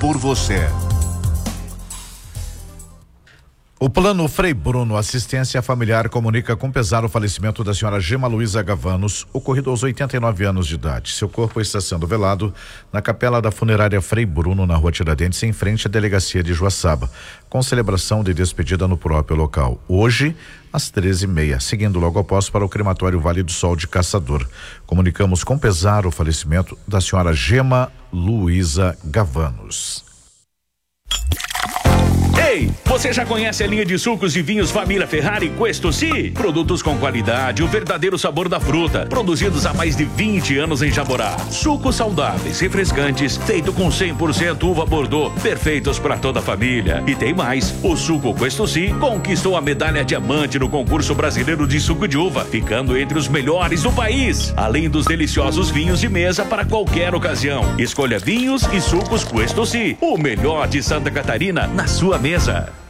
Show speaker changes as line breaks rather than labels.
por você.
O Plano Frei Bruno Assistência Familiar comunica com pesar o falecimento da senhora Gema Luísa Gavanos, ocorrido aos 89 anos de idade. Seu corpo está sendo velado na capela da funerária Frei Bruno, na rua Tiradentes, em frente à delegacia de Joaçaba, com celebração de despedida no próprio local. Hoje, às 13h30, seguindo logo após para o crematório Vale do Sol de Caçador. Comunicamos com pesar o falecimento da senhora Gema Luísa Gavanos.
Ei, você já conhece a linha de sucos e vinhos Família Ferrari Questo Si? Produtos com qualidade, o verdadeiro sabor da fruta, produzidos há mais de 20 anos em Jaborá. Sucos saudáveis, refrescantes, feito com 100% uva Bordeaux, perfeitos para toda a família. E tem mais, o suco Questo Si conquistou a medalha diamante no concurso brasileiro de suco de uva, ficando entre os melhores do país. Além dos deliciosos vinhos de mesa para qualquer ocasião. Escolha vinhos e sucos Questo Si, o melhor de Santa Catarina na sua mesa.